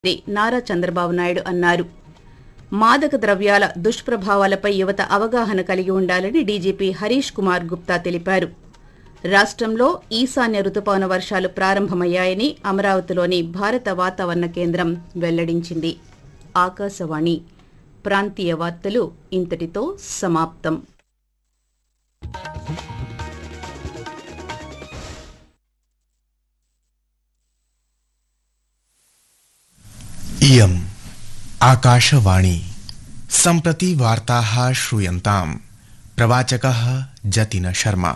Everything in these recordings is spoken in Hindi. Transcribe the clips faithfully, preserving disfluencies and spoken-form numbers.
నారా చంద్రబాబు నాయుడు అన్నారు. మాదక ద్రవ్యాల దుష్ప్రభావాలపై యువత అవగాహన కలిగి ఉండాలని డీజీపీ హరీష్ కుమార్ గుప్తా తెలిపారు. రాష్ట్రంలో ఈశాన్య రుతుపవన వర్షాలు ప్రారంభమయ్యాయని అమరావతిలోని భారత వాతావరణ కేంద్రం వెల్లడించింది. ఆకాశవాణి ప్రాంతీయ వార్తలు ఇంతటితో సమాప్తం. इयम् आकाशवाणी सम्प्रति वार्ताः श्रूयन्ताम्. प्रवाचकः जतिन शर्मा.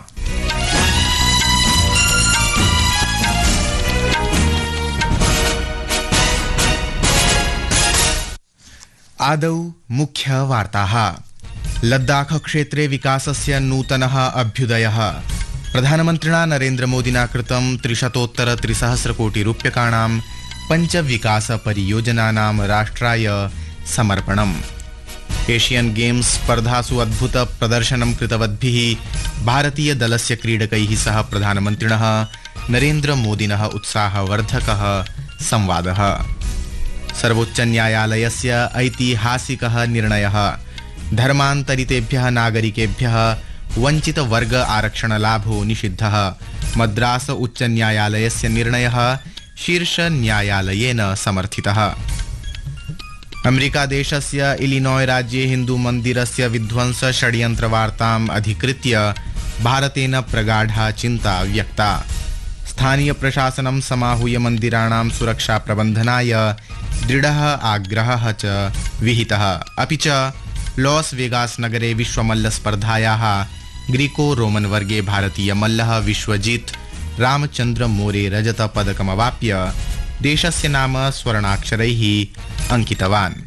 आदौ मुख्य वार्ताः. लद्दाख क्षेत्रे विकासस्य नूतनः अभ्युदयः. प्रधानमन्त्रिणा नरेन्द्रमोदिना कृतं त्रिशतोत्तर त्रिसहस्र कोटि रूप्यकाणां पंच विकास परियोजनानां राष्ट्राय समर्पणम्. एशियन गेम्स स्पर्धासु अद्भुत प्रदर्शनं कृतवद्भिः भारतीय दलस्य क्रीडकैः सह प्रधानमन्त्रिणः नरेन्द्रमोदिनः उत्साहवर्धकः संवादः. सर्वोच्चन्यायालयस्य ऐतिहासिकः निर्णयः. धर्मान्तरितेभ्यः नागरिकेभ्यः वञ्चित वर्ग आरक्षणलाभो निषिद्धः. मद्रास उच्चन्यायालयस्य निर्णयः शीर्ष न्यायालयेन समर्थितः. अमेरिकादेशस्य इलिनॉय राज्ये हिन्दू मन्दिरस्य विध्वंस षड्यन्त्रवार्ताम् अधिकृत्य भारतेन प्रगाढा चिन्ता व्यक्ता. स्थानीय प्रशासनं समाहूय मन्दिराणां सुरक्षा प्रबन्धनाय दृढः आग्रहः च विहितः. अपि च लॉस वेगास नगरे विश्वमल्लस्पर्धायाः ग्रीको रोमन वर्गे भारतीय मल्लः विश्वजीत रामचंद्र मोरे रजत पदकमवाप्य देशस्य नाम स्वर्णाक्षरैः अंकितवान्.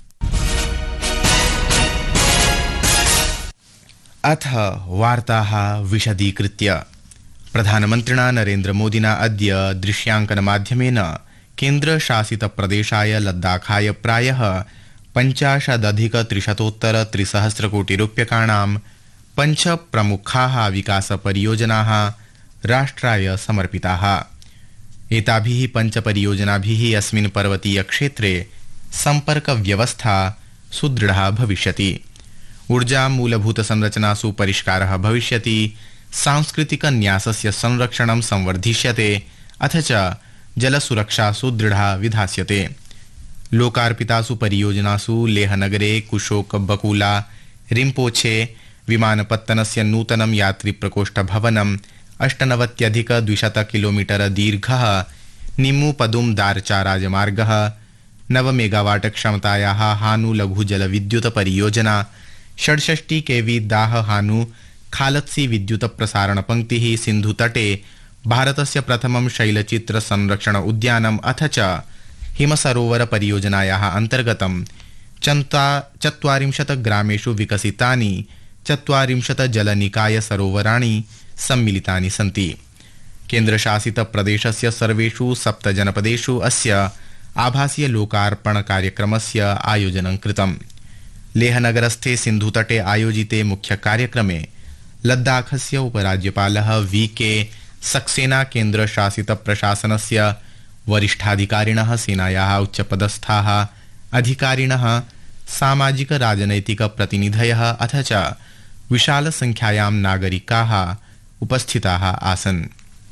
अथ वार्ताः विशदीकृत्य. प्रधानमन्त्रिणा नरेन्द्रमोदिना अद्य दृश्यांकनमाध्यमेन केन्द्रशासितप्रदेशाय लद्दाखाय प्रायः पञ्चाशदधिक त्रिशतोत्तर त्रिसहस्र कोटि रूप्यकाणां पञ्च प्रमुखाः विकासपरियोजनाः राष्ट्राय समर्पिताः. एताभिः पञ्चपरियोजनाभिः अस्मिन् पर्वतीय क्षेत्रे सम्पर्कव्यवस्था सुदृढा भविष्यति. ऊर्जा मूलभूतसंरचनासु परिष्कारः भविष्यति. सांस्कृतिकन्यासस्य संरक्षणं संवर्धिष्यते. अथ च जलसुरक्षा सुदृढा विधास्यते. लोकार्पितासु परियोजनासु लेहनगरे कुशोक बकुला रिम्पोछे विमानपत्तनस्य नूतनं यात्रिप्रकोष्ठभवनम्, अष्टनवत्यधिक द्विशत किलोमीटर दीर्घः निम्मु पदुम दारचा राजमार्गः, नव मेगावाट क्षमतायाः हानु लघु जलविद्युत परियोजना, षड्षष्टि केवी दाह हानु खालत्सी विद्युत प्रसारण पंक्तिः, सिन्धुतटे भारतस्य प्रथमं शैलचित्र संरक्षण उद्यानम्, अथ च हिमसरोवर परियोजनायाः अन्तर्गतं चन्ता चत्वारिंशत् ग्रामेषु विकसितानि चत्वारिंशत् जलनिकाय सरोवराणि सम्मिलितानि सन्ति. केन्द्रशासित प्रदेशस्य सर्वेषु सप्त जनपदेषु अस्य आभासीय लोकार्पण कार्यक्रमस्य आयोजनं कृतम्. लेहनगरस्थे सिन्धुतटे आयोजिते मुख्य कार्यक्रमे लद्दाखस्य उपराज्यपालः वी के सक्सेना, केन्द्रशासित प्रशासनस्य वरिष्ठाधिकारिणः, सेनायाः उच्चपदस्थाः अधिकारिणः, सामाजिक राजनैतिक प्रतिनिधयः अथ च विशाल संख्यायां नागरिकाः उपस्थिताः आसन्.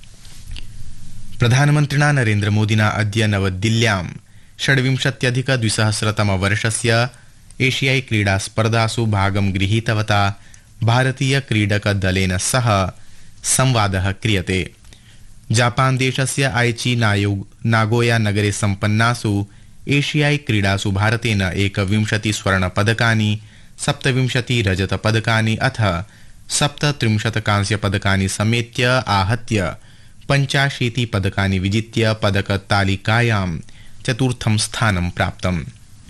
प्रधानमन्त्रिणा नरेन्द्रमोदिना अद्य नवदिल्ल्यां षड्विंशत्यधिक द्विसहस्रतमवर्षस्य एशियाई क्रीडा स्पर्धासु भागं गृहीतवता भारतीय क्रीडकदलेन सह संवादः क्रियते. जापान देशस्य आइची नागोया नगरे सम्पन्नासु एशियाई क्रीडासु भारतेन एकविंशति स्वर्णपदकानि, सप्तविंशति रजतपदकानि अथ सप्तत्रिंशत् कांस्यपदकानि समेत्य आहत्य पञ्चाशीति पदकानि विजित्य पदकतालिकायां चतुर्थं स्थानं प्राप्तम्.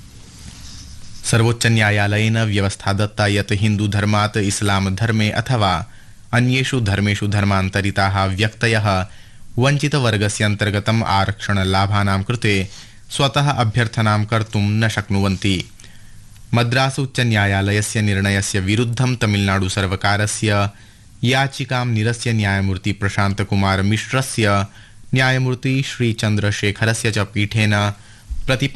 सर्वोच्चन्यायालयेन व्यवस्था दत्ता यत् हिन्दूधर्मात् इस्लाम धर्मे अथवा अन्येषु धर्मेषु धर्मान्तरिताः व्यक्तयः वञ्चितवर्गस्य अन्तर्गतम् आरक्षणलाभानां कृते स्वतः अभ्यर्थनां कर्तुं न शक्नुवन्ति. मद्रास उच्चन्यायालयस्य निर्णयस्य विरुद्धं तमिलनाडु सर्वकारस्य याचिकां निरस्य न्यायमूर्ति प्रशांत कुमार मिश्रस्य न्यायमूर्ति श्री चंद्रशेखरस्य च पीठेन प्रतिपक्ष